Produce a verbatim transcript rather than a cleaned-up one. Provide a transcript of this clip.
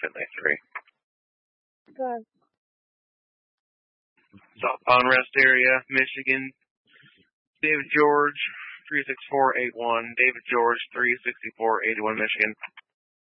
Finley three. Good. South Pond Rest Area, Michigan. David George, three six four eight one. David George, three six four eight one, Michigan.